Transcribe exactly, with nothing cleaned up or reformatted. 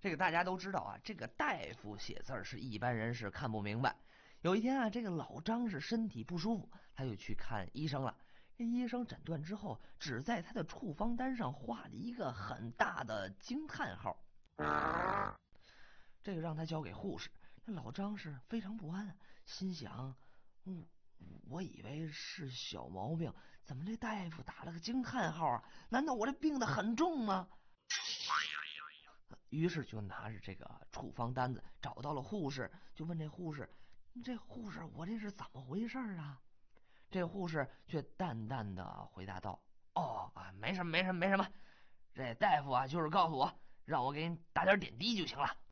这个大家都知道啊，这个大夫写字儿是一般人是看不明白。有一天啊，这个老张是身体不舒服，他就去看医生了。这医生诊断之后，只在他的处方单上画了一个很大的惊叹号，这个让他交给护士。那老张是非常不安，心想：嗯，我以为是小毛病，怎么这大夫打了个惊叹号啊？难道我这病得很重吗？于是就拿着这个处方单子找到了护士，就问这护士：这护士，我这是怎么回事啊？这护士却淡淡的回答道：哦啊，没什么，没什么，没什么。这大夫啊，就是告诉我，让我给你打点点滴就行了。